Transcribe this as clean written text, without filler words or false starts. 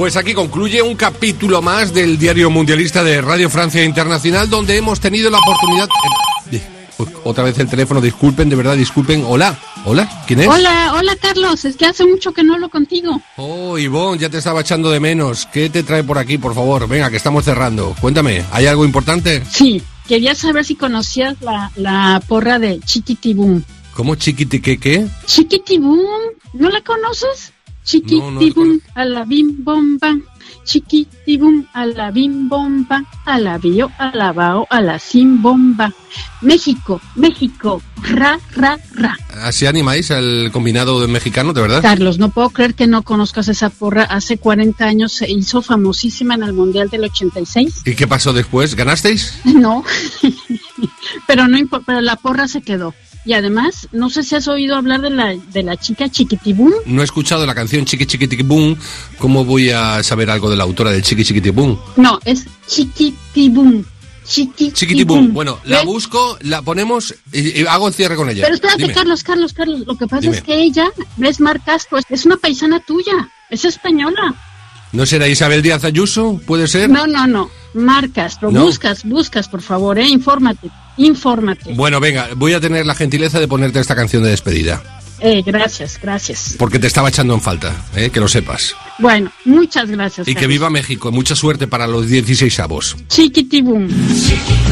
Pues aquí concluye un capítulo más del Diario Mundialista de Radio Francia Internacional, donde hemos tenido la oportunidad... Otra vez el teléfono, disculpen, de verdad, disculpen. Hola, ¿quién es? Hola Carlos, es que hace mucho que no hablo contigo. Oh, Ivonne, ya te estaba echando de menos. ¿Qué te trae por aquí, por favor? Venga, que estamos cerrando. Cuéntame, ¿hay algo importante? Sí, quería saber si conocías la porra de Chiquitibum. ¿Cómo qué? Chiquitibum, ¿no la conoces? Chiquitibum, a la bim bom bam. Chiquitibum, a la bim bomba, a la bio, a la bao, a la sin bomba. México, ra, ra, ra. ¿Así animáis al combinado mexicano, de verdad? Carlos, no puedo creer que no conozcas esa porra. Hace 40 años se hizo famosísima en el Mundial del 86. ¿Y qué pasó después? ¿Ganasteis? No, pero no importa, pero la porra se quedó. Y además, no sé si has oído hablar de la chica Chiquitibum. No he escuchado la canción Chiquitibum. ¿Cómo voy a saber algo de la autora del Chiquitibum? No, es Chiquitibum. Chiquitibum. Bueno, la busco, la ponemos y hago el cierre con ella. Pero espérate, dime. Carlos, lo que pasa es que ella, es Mar Castro, es una paisana tuya, es española. ¿No será Isabel Díaz Ayuso? ¿Puede ser? No. Mar Castro, ¿no? Buscas, por favor, infórmate. Bueno, venga, voy a tener la gentileza de ponerte esta canción de despedida. Gracias. Porque te estaba echando en falta, que lo sepas. Bueno, muchas gracias. Y Carlos. Que viva México, mucha suerte para los 16avos. Chiquitibum.